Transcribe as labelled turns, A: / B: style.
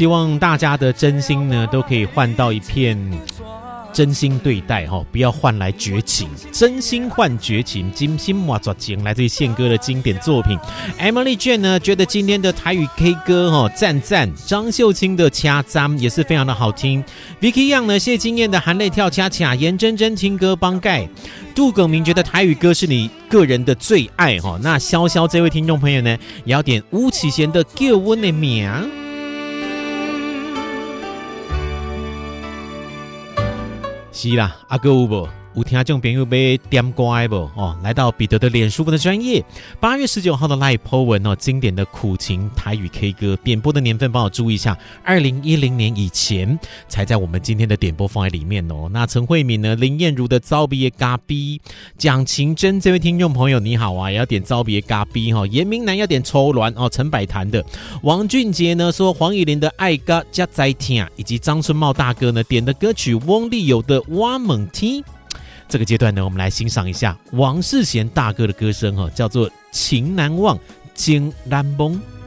A: 希望大家的真心呢都可以换到一片真心对待不要换来绝情，真心换绝情，真心换绝情，来自于宪哥的经典作品。Emily Jane 呢觉得今天的台语 K 歌赞赞，张秀清的掐赞也是非常的好听。Vicky Young 呢谢金燕的含泪跳恰恰，严真真听歌帮盖。杜耿明觉得台语歌是你个人的最爱那潇潇这位听众朋友呢也要点巫启贤的叫我的名。是啦，还有有无？有听众朋友要点歌的不？来到彼得的脸书的专页，8月19号的 Live po 文经典的苦情台语 K 歌点播的年份，帮我注意一下，2010年以前才在我们今天的点播放在里面那陈慧敏呢，林燕如的遭别嘎逼，蒋勤珍这位听众朋友你好啊，也要点遭别嘎逼严明南要点抽鸾陈百潭的，王俊杰呢说黄以玲的爱歌加在听，以及张春茂大哥呢点的歌曲翁立友的挖猛踢。这个阶段呢，我们来欣赏一下王世贤大哥的歌声叫做《情难忘，情难忘》。